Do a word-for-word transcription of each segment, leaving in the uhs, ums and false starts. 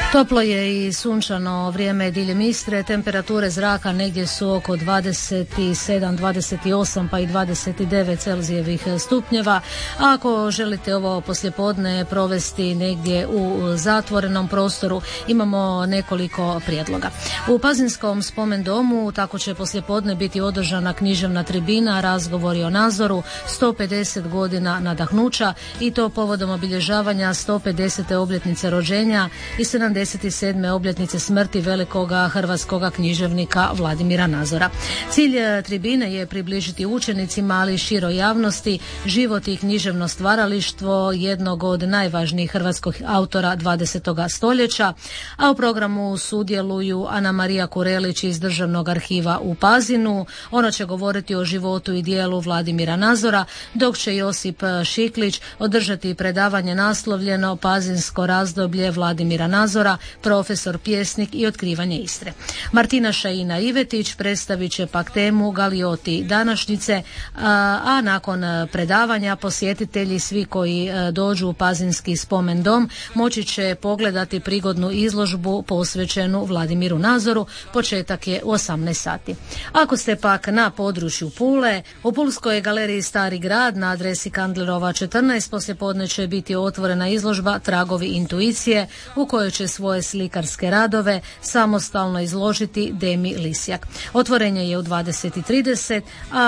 Toplo je i sunčano vrijeme diljem Istre, temperature zraka negdje su oko dvadeset sedam, dvadeset osam pa i dvadeset devet Celzijevih stupnjeva. A ako želite ovo poslijepodne provesti negdje u zatvorenom prostoru, imamo nekoliko prijedloga. U Pazinskom spomen domu tako će poslijepodne biti održana književna tribina, razgovori o Nazoru, sto pedeset godina nadahnuća, i to povodom obilježavanja sto pedesete obljetnice rođenja i sedamdeset sedme obljetnice smrti velikoga hrvatskoga književnika Vladimira Nazora. Cilj tribine je približiti učenicima, ali i široj javnosti, život i književno stvaralištvo jednog od najvažnijih hrvatskih autora dvadesetog stoljeća, a u programu sudjeluju Ana Marija Kurelić iz Državnog arhiva u Pazinu. Ona će govoriti o životu i dijelu Vladimira Nazora, dok će Josip Šiklić održati predavanje naslovljeno Pazinsko razdoblje Vladimira Nazora, profesor, pjesnik i otkrivanje Istre. Martina Šajina Ivetić predstavit će pak temu Galioti današnjice, a, a nakon predavanja posjetitelji, svi koji dođu u Pazinski spomen dom, moći će pogledati prigodnu izložbu posvećenu Vladimiru Nazoru. Početak je u osamnaest sati. Ako ste pak na području Pule, u Pulskoj galeriji Stari grad na adresi Kandlerova četrnaest poslijepodne će biti otvorena izložba Tragovi intuicije, u kojoj će svoje slikarske radove samostalno izložiti Demi Lisjak. Otvorenje je u dvadeset i trideset,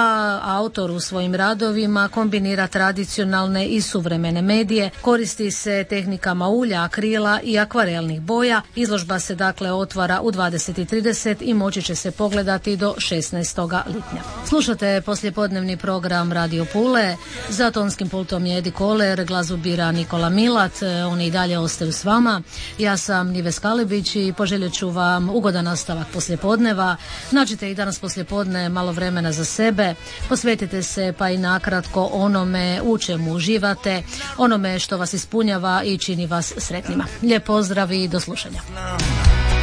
a autor u svojim radovima kombinira tradicionalne i suvremene medije, koristi se tehnikama ulja, akrila i akvarelnih boja. Izložba se dakle otvara u dvadeset i trideset i moći će se pogledati do šesnaestog lipnja. Slušate poslijepodnevni program Radio Pule. Za tonskim pultom je Edi Koler, glazbu bira Nikola Milat. Oni i dalje ostaju s vama. Ja sam Nives Kalibić i poželjet ću vam ugodan nastavak poslijepodneva. Nađite i danas poslijepodne malo vremena za sebe. Posvetite se pa i nakratko onome u čemu uživate, onome što vas ispunjava i čini vas sretnima. Lijep pozdrav i do slušanja.